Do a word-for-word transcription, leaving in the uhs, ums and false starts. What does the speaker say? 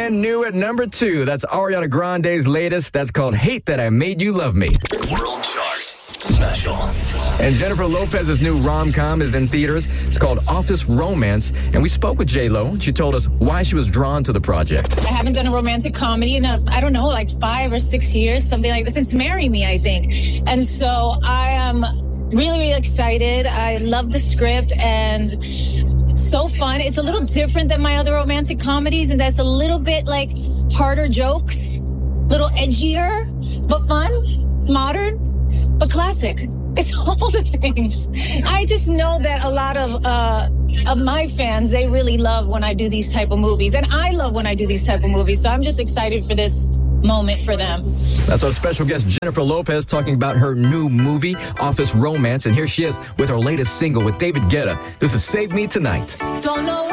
brand new at number two. That's Ariana Grande's latest. That's called Hate That I Made You Love Me. World Chart Special. And Jennifer Lopez's new rom-com is in theaters. It's called Office Romance. And we spoke with J-Lo. She told us why she was drawn to the project. I haven't done a romantic comedy in, a, I don't know, like five or six years, something like that, since Marry Me, I think. And so I am really, really excited. I love the script and so fun. It's a little different than my other romantic comedies, and that's a little bit like harder jokes, little edgier, but fun, modern, but classic. It's all the things. I just know that a lot of uh, of my fans, they really love when I do these type of movies. And I love when I do these type of movies. So I'm just excited for this moment for them. That's our special guest, Jennifer Lopez, talking about her new movie, Office Romance. And here she is with her latest single with David Guetta. This is Save Me Tonight. Don't know